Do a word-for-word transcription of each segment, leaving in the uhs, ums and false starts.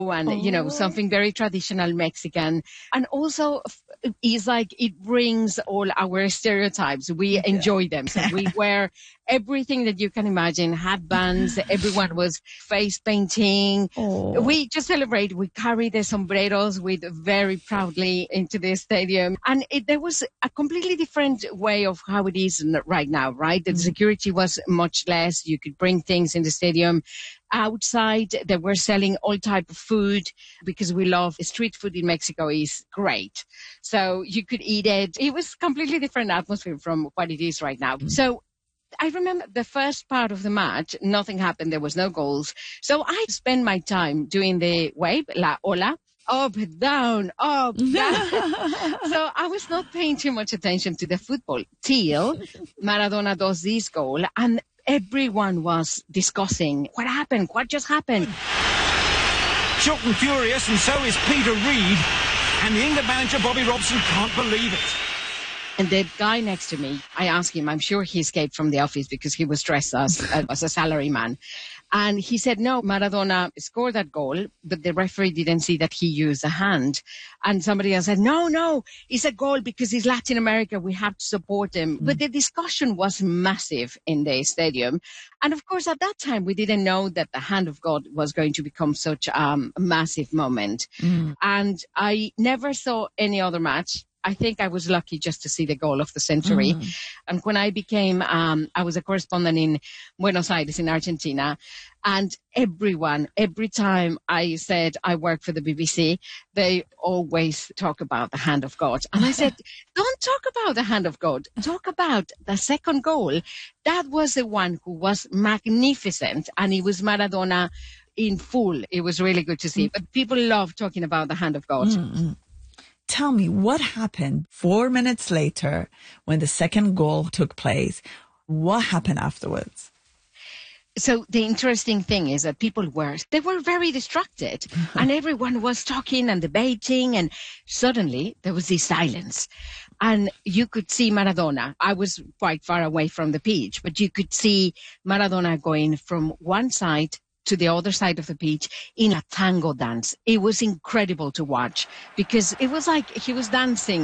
and, you know, Oh. something very traditional Mexican. And also it's like it brings all our stereotypes. We Yeah. enjoy them. So we wear everything that you can imagine, headbands. Everyone was face painting. Oh. We just celebrate. We carry the sombreros with very proudly into the stadium. And it, there was a completely different way of how it is right now, right? The Mm. security was much less. You could bring things in the stadium. Outside, they were selling all type of food because we love street food in Mexico is great. So you could eat it. It was completely different atmosphere from what it is right now. Mm. So I remember the first part of the match, nothing happened. There was no goals. So I spent my time doing the wave, la ola, up, down, up, down. So I was not paying too much attention to the football till Maradona does this goal, and everyone was discussing what happened, what just happened. Shocked and furious, and so is Peter Reid. And the England manager, Bobby Robson, can't believe it. And the guy next to me, I asked him, I'm sure he escaped from the office because he was dressed as, as a salary man. And he said, no, Maradona scored that goal, but the referee didn't see that he used a hand. And somebody else said, no, no, it's a goal because he's Latin America. We have to support him. Mm. But the discussion was massive in the stadium. And of course, at that time, we didn't know that the hand of God was going to become such um, a massive moment. Mm. And I never saw any other match. I think I was lucky just to see the goal of the century. Mm. And when I became, um, I was a correspondent in Buenos Aires in Argentina. And everyone, every time I said I work for the B B C, they always talk about the hand of God. And I said, don't talk about the hand of God. Talk about the second goal. That was the one who was magnificent. And it was Maradona in full. It was really good to see. Mm. But people love talking about the hand of God. Mm-hmm. Tell me, what happened four minutes later when the second goal took place? What happened afterwards? So the interesting thing is that people were, they were very distracted and everyone was talking and debating, and suddenly there was this silence and you could see Maradona. I was quite far away from the pitch, but you could see Maradona going from one side to the other side of the pitch in a tango dance. It was incredible to watch because it was like he was dancing.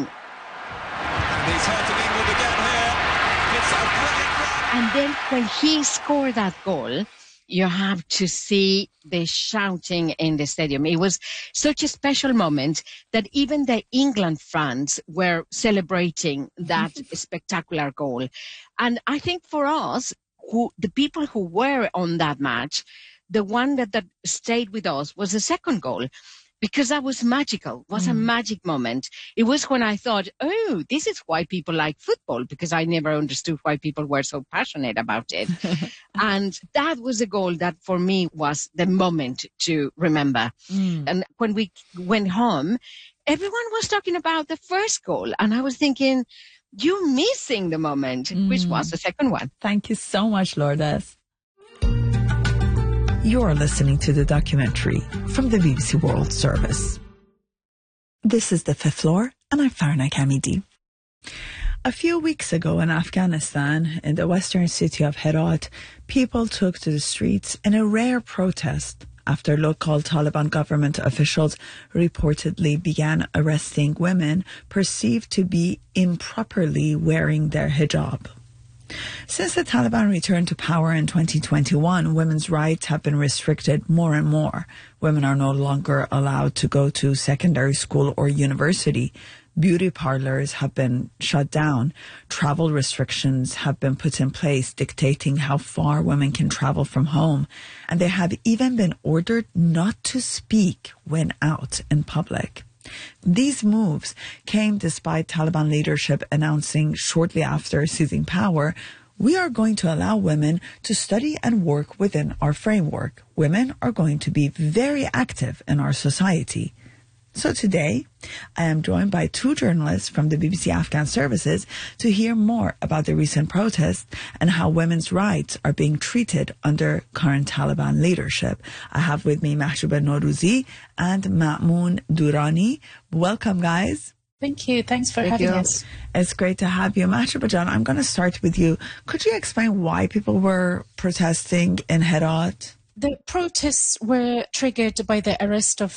And he's hurting England again here. It's a brilliant run. And then when he scored that goal, you have to see the shouting in the stadium. It was such a special moment that even the England fans were celebrating that spectacular goal. And I think for us, who the people who were on that match, the one that, that stayed with us was the second goal, because that was magical. It was mm. a magic moment. It was when I thought, oh, this is why people like football, because I never understood why people were so passionate about it. And that was a goal that for me was the moment to remember. Mm. And when we went home, everyone was talking about the first goal. And I was thinking, you're missing the moment, mm. which was the second one. Thank you so much, Lourdes. You're listening to the documentary from the B B C World Service. This is The Fifth Floor, and I'm Farna Kamidi. A few weeks ago in Afghanistan, in the western city of Herat, people took to the streets in a rare protest after local Taliban government officials reportedly began arresting women perceived to be improperly wearing their hijab. Since the Taliban returned to power in twenty twenty-one, women's rights have been restricted more and more. Women are no longer allowed to go to secondary school or university. Beauty parlors have been shut down. Travel restrictions have been put in place, dictating how far women can travel from home. And they have even been ordered not to speak when out in public. These moves came despite Taliban leadership announcing shortly after seizing power, we are going to allow women to study and work within our framework. Women are going to be very active in our society. So today, I am joined by two journalists from the B B C Afghan services to hear more about the recent protests and how women's rights are being treated under current Taliban leadership. I have with me Mahjouba Norouzi and Ma'moon Durrani. Welcome, guys. Thank you. Thanks for Thank having you. us. It's great to have you. Mahjouba Jan, I'm going to start with you. Could you explain why people were protesting in Herat? The protests were triggered by the arrest of